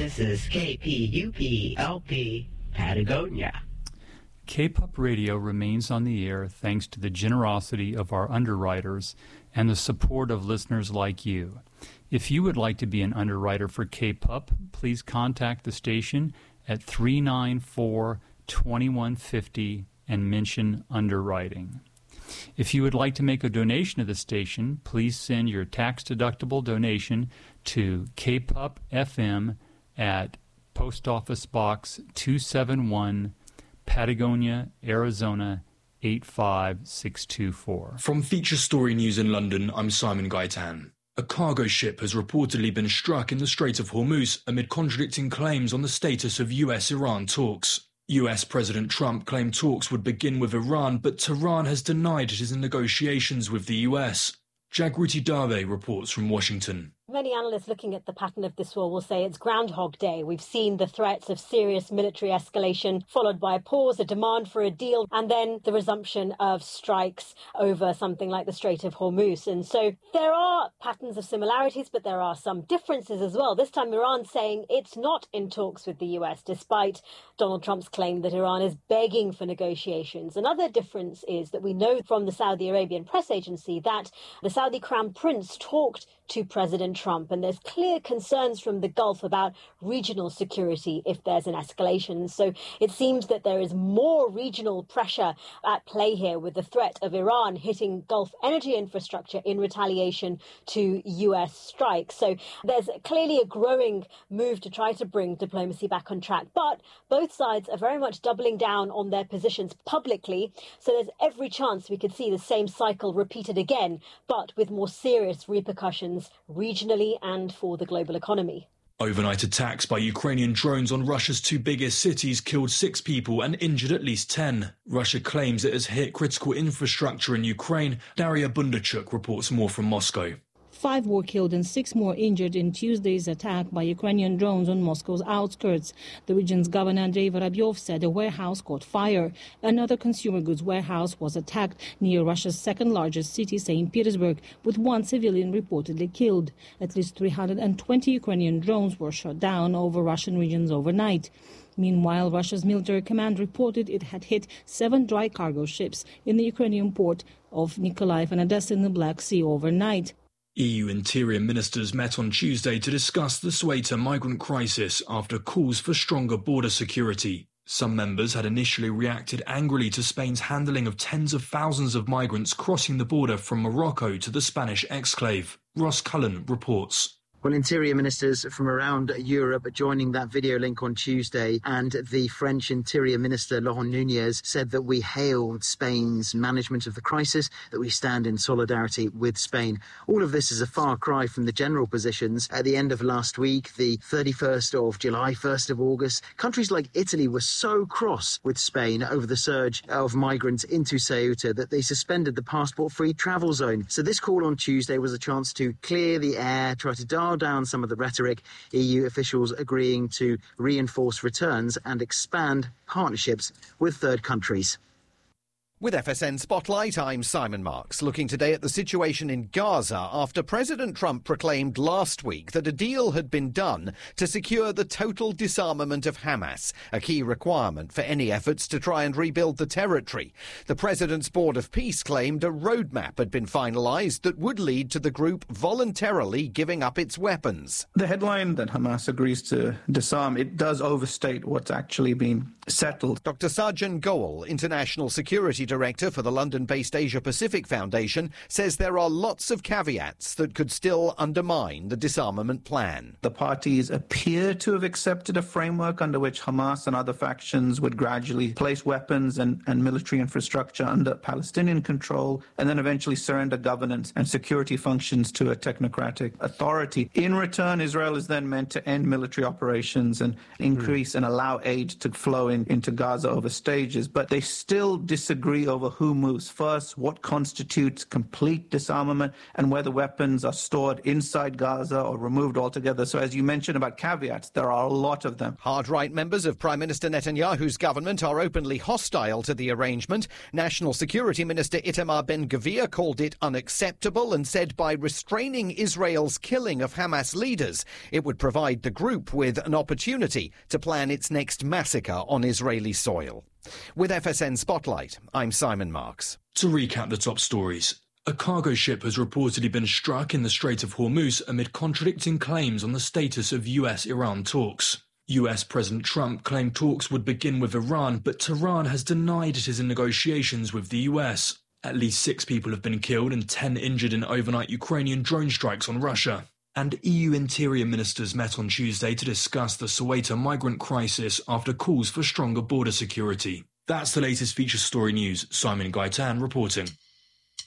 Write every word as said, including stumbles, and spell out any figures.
This is K P U P L P Patagonia. K-P U P Radio remains on the air thanks to the generosity of our underwriters and the support of listeners like you. If you would like to be an underwriter for K-P U P, please contact the station at three nine four, two one five zero and mention underwriting. If you would like to make a donation to the station, please send your tax-deductible donation to K P U P F M at Post Office Box two seventy-one, Patagonia, Arizona eight five six two four. From Feature Story News in London, I'm Simon Gaitan. A cargo ship has reportedly been struck in the Strait of Hormuz amid contradicting claims on the status of U S Iran talks. U S President Trump claimed talks would begin with Iran, but Tehran has denied it is in negotiations with the U S. Jagruti Dave reports from Washington. Many analysts looking at the pattern of this war will say it's Groundhog Day. We've seen the threats of serious military escalation, followed by a pause, a demand for a deal, and then the resumption of strikes over something like the Strait of Hormuz. And so there are patterns of similarities, but there are some differences as well. This time Iran saying it's not in talks with the U S, despite Donald Trump's claim that Iran is begging for negotiations. Another difference is that we know from the Saudi Arabian press agency that the Saudi Crown Prince talked to President Trump, and there's clear concerns from the Gulf about regional security if there's an escalation. So it seems that there is more regional pressure at play here, with the threat of Iran hitting Gulf energy infrastructure in retaliation to U S strikes. So there's clearly a growing move to try to bring diplomacy back on track. But both sides are very much doubling down on their positions publicly. So there's every chance we could see the same cycle repeated again, but with more serious repercussions regionally and for the global economy. Overnight attacks by Ukrainian drones on Russia's two biggest cities killed six people and injured at least ten. Russia claims it has hit critical infrastructure in Ukraine. Daria Bundarchuk reports more from Moscow. Five were killed and six more injured in Tuesday's attack by Ukrainian drones on Moscow's outskirts. The region's governor Andrei Vorobyov said a warehouse caught fire. Another consumer goods warehouse was attacked near Russia's second-largest city, Saint Petersburg, with one civilian reportedly killed. At least three hundred twenty Ukrainian drones were shot down over Russian regions overnight. Meanwhile, Russia's military command reported it had hit seven dry cargo ships in the Ukrainian port of Mykolaiv and Odessa in the Black Sea overnight. E U interior ministers met on Tuesday to discuss the Ceuta migrant crisis after calls for stronger border security. Some members had initially reacted angrily to Spain's handling of tens of thousands of migrants crossing the border from Morocco to the Spanish exclave. Ross Cullen reports. Well, interior ministers from around Europe are joining that video link on Tuesday, and the French Interior Minister Laurent Nunez said that we hailed Spain's management of the crisis, that we stand in solidarity with Spain. All of this is a far cry from the general positions. At the end of last week, the thirty-first of July, first of August, countries like Italy were so cross with Spain over the surge of migrants into Ceuta that they suspended the passport-free travel zone. So this call on Tuesday was a chance to clear the air, try to dial down some of the rhetoric, E U officials agreeing to reinforce returns and expand partnerships with third countries. With F S N Spotlight, I'm Simon Marks, looking today at the situation in Gaza after President Trump proclaimed last week that a deal had been done to secure the total disarmament of Hamas, a key requirement for any efforts to try and rebuild the territory. The President's Board of Peace claimed a roadmap had been finalised that would lead to the group voluntarily giving up its weapons. The headline that Hamas agrees to disarm, it does overstate what's actually been settled. Doctor Sajan Goel, International Security Director for the London-based Asia-Pacific Foundation, says there are lots of caveats that could still undermine the disarmament plan. The parties appear to have accepted a framework under which Hamas and other factions would gradually place weapons and, and military infrastructure under Palestinian control and then eventually surrender governance and security functions to a technocratic authority. In return, Israel is then meant to end military operations and increase mm. and allow aid to flow in in, into Gaza over stages, but they still disagree over who moves first, what constitutes complete disarmament, and whether weapons are stored inside Gaza or removed altogether. So as you mentioned about caveats, there are a lot of them. Hard-right members of Prime Minister Netanyahu's government are openly hostile to the arrangement. National Security Minister Itamar Ben-Gvir called it unacceptable and said by restraining Israel's killing of Hamas leaders, it would provide the group with an opportunity to plan its next massacre on Israeli soil. With F S N Spotlight, I'm Simon Marks. To recap the top stories, a cargo ship has reportedly been struck in the Strait of Hormuz amid contradicting claims on the status of U S Iran talks. U S President Trump claimed talks would begin with Iran, but Tehran has denied it is in negotiations with the U S. At least six people have been killed and ten injured in overnight Ukrainian drone strikes on Russia. And E U interior ministers met on Tuesday to discuss the Soweto migrant crisis after calls for stronger border security. That's the latest feature story news. Simon Gaitan reporting.